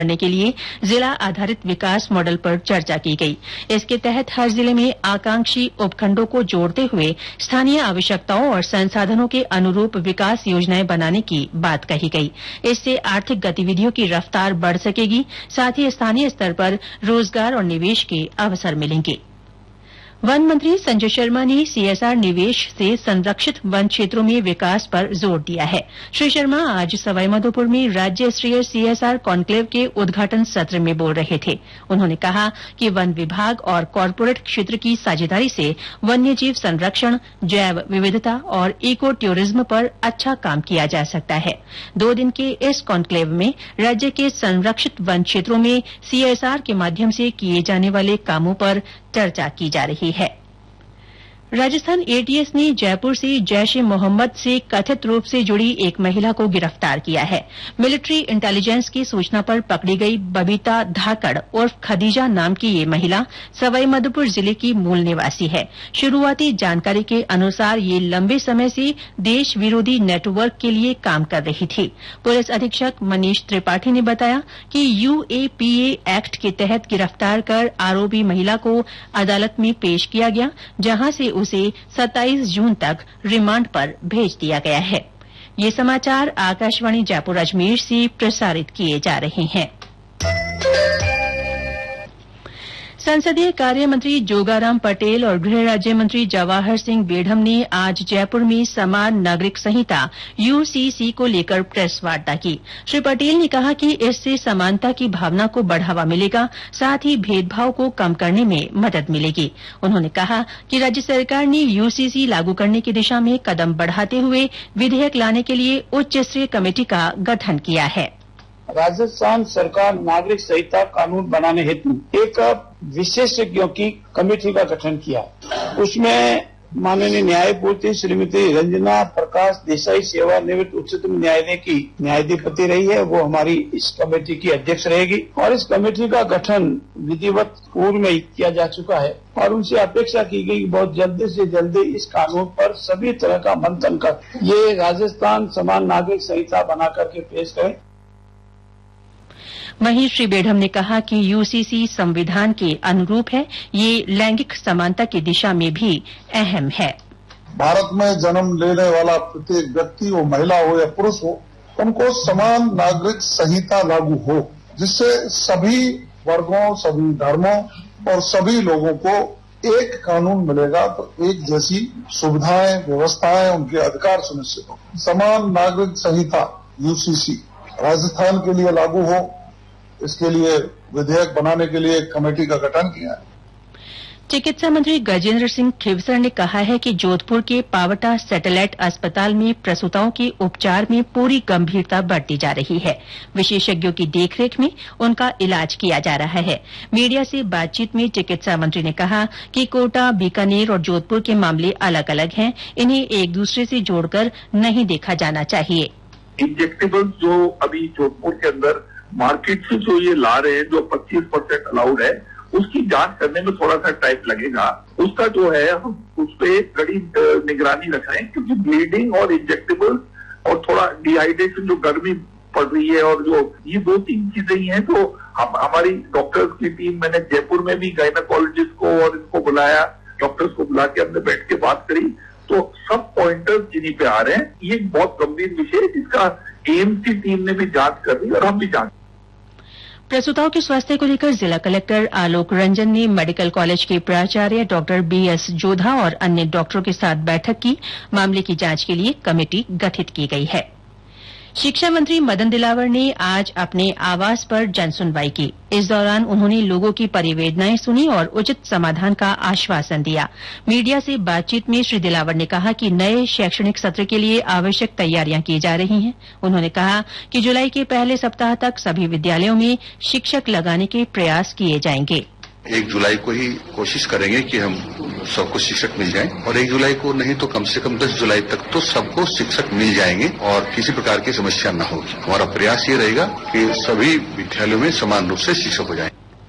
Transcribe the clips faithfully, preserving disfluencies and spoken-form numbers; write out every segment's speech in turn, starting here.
करने के लिए जिला आधारित विकास मॉडल पर चर्चा की गई। इसके तहत हर जिले में आकांक्षी उपखंडों को जोड़ते हुए स्थानीय आवश्यकताओं और संसाधनों के अनुरूप विकास योजनाएं बनाने की बात कही गई। इससे आर्थिक गतिविधियों की रफ्तार बढ़ सकेगी, साथ ही स्थानीय स्तर पर रोजगार और निवेश के अवसर मिलेंगे। वन मंत्री संजय शर्मा ने सीएसआर निवेश से संरक्षित वन क्षेत्रों में विकास पर जोर दिया है। श्री शर्मा आज सवाईमाधोपुर में राज्य स्तरीय सीएसआर कॉन्क्लेव के उद्घाटन सत्र में बोल रहे थे। उन्होंने कहा कि वन विभाग और कॉर्पोरेट क्षेत्र की साझेदारी से वन्यजीव संरक्षण, जैव विविधता और इको टूरिज्म पर अच्छा काम किया जा सकता है। दो दिन के इस कॉन्क्लेव में राज्य के संरक्षित वन क्षेत्रों में सीएसआर के माध्यम से किए जाने वाले कामों पर चर्चा की जा रही है। राजस्थान एटीएस ने जयपुर से जैश ए मोहम्मद से कथित रूप से जुड़ी एक महिला को गिरफ्तार किया है। मिलिट्री इंटेलिजेंस की सूचना पर पकड़ी गई बबीता धाकड़ उर्फ खदीजा नाम की ये महिला सवाईमाधोपुर जिले की मूल निवासी है। शुरुआती जानकारी के अनुसार ये लंबे समय से देश विरोधी नेटवर्क के लिए काम कर रही थी। पुलिस अधीक्षक मनीष त्रिपाठी ने बताया कि यूएपीए एक्ट के तहत गिरफ्तार कर आरोपी महिला को अदालत में पेश किया गया, जहां से उसे सत्ताईस जून तक रिमांड पर भेज दिया गया है। ये समाचार आकाशवाणी जयपुर अजमेर से प्रसारित किए जा रहे हैं। संसदीय कार्य मंत्री जोगाराम पटेल और गृह राज्य मंत्री जवाहर सिंह बेढ़म ने आज जयपुर में समान नागरिक संहिता यूसीसी को लेकर प्रेस वार्ता की। श्री पटेल ने कहा कि इससे समानता की भावना को बढ़ावा मिलेगा, साथ ही भेदभाव को कम करने में मदद मिलेगी। उन्होंने कहा कि राज्य सरकार ने यूसीसी लागू करने की दिशा में कदम बढ़ाते हुए विधेयक लाने के लिए उच्च स्तरीय कमेटी का गठन किया है। राजस्थान सरकार नागरिक संहिता कानून बनाने हेतु एक विशेषज्ञों की कमेटी का गठन किया। उसमें माननीय न्यायमूर्ति श्रीमती रंजना प्रकाश देसाई सेवानिवृत्त उच्चतम न्यायालय की न्यायाधिपति रही है। वो हमारी इस कमेटी की अध्यक्ष रहेगी और इस कमेटी का गठन विधिवत पूर्व में किया जा चुका है और उनसे अपेक्षा की गई बहुत जल्दी से जल्दी इस कानून पर सभी तरह का मंथन कर ये राजस्थान समान नागरिक संहिता बना करके पेश करें। वहीं श्री बेढ़म ने कहा कि यूसीसी संविधान के अनुरूप है, ये लैंगिक समानता की दिशा में भी अहम है। भारत में जन्म लेने वाला प्रत्येक व्यक्ति, वो महिला हो या पुरुष हो, उनको समान नागरिक संहिता लागू हो, जिससे सभी वर्गों, सभी धर्मों और सभी लोगों को एक कानून मिलेगा तो एक जैसी सुविधाएं, व्यवस्थाएं, उनके अधिकार सुनिश्चित हो। समान नागरिक संहिता यूसीसी राजस्थान के लिए लागू हो, इसके लिए विधेयक बनाने के लिए एक कमेटी का गठन किया है। चिकित्सा मंत्री गजेंद्र सिंह खिवसर ने कहा है कि जोधपुर के पावटा सैटेलाइट अस्पताल में प्रसूताओं के उपचार में पूरी गंभीरता बरती जा रही है। विशेषज्ञों की देखरेख में उनका इलाज किया जा रहा है। मीडिया से बातचीत में चिकित्सा मंत्री ने कहा कि कोटा, बीकानेर और जोधपुर के मामले अलग अलग हैं, इन्हें एक दूसरे से जोड़कर नहीं देखा जाना चाहिए। इंजेक्टेबल जो अभी जोधपुर के अंदर मार्केट से जो ये ला रहे हैं, जो पच्चीस परसेंट अलाउड है, उसकी जांच करने में थोड़ा सा टाइम लगेगा। उसका जो है हम उस पर कड़ी निगरानी रख रहे हैं, क्योंकि ब्लीडिंग और इंजेक्टेबल और थोड़ा डिहाइड्रेशन, जो गर्मी पड़ रही है, और जो ये दो तीन चीजें ही हैं। तो हम हमारी डॉक्टर्स की टीम, मैंने जयपुर में भी गायनाकोलॉजिस्ट को और इनको बुलाया, डॉक्टर्स को बुला के हमने बैठ के बात करी, तो सब पॉइंटर्स जिन्हीं पे आ रहे हैं। ये एक बहुत गंभीर विषय है जिसका एम्स की टीम ने भी जांच कर ली और हम भी जांच। प्रसूताओं के स्वास्थ्य को लेकर जिला कलेक्टर आलोक रंजन ने मेडिकल कॉलेज के प्राचार्य डॉक्टर बीएस जोधा और अन्य डॉक्टरों के साथ बैठक की। मामले की जांच के लिए कमेटी गठित की गई है। शिक्षा मंत्री मदन दिलावर ने आज अपने आवास पर जनसुनवाई की। इस दौरान उन्होंने लोगों की परिवेदनाएं सुनी और उचित समाधान का आश्वासन दिया। मीडिया से बातचीत में श्री दिलावर ने कहा कि नए शैक्षणिक सत्र के लिए आवश्यक तैयारियां की जा रही हैं। उन्होंने कहा कि जुलाई के पहले सप्ताह तक सभी विद्यालयों में शिक्षक लगाने के प्रयास किए जाएंगे। एक जुलाई को ही कोशिश करेंगे कि हम सबको शिक्षक मिल जाएं, और एक जुलाई को नहीं तो कम से कम दस जुलाई तक तो सबको शिक्षक मिल जाएंगे और किसी प्रकार की समस्या न होगी। हमारा प्रयास ये रहेगा कि सभी विद्यालयों में समान रूप से शिक्षक हो जाएं।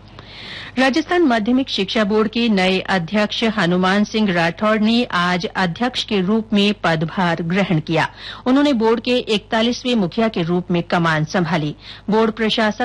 राजस्थान माध्यमिक शिक्षा बोर्ड के नए अध्यक्ष हनुमान सिंह राठौड़ ने आज अध्यक्ष के रूप में पदभार ग्रहण किया। उन्होंने बोर्ड के इकतालीसवें मुखिया के रूप में कमान संभाली। बोर्ड प्रशासक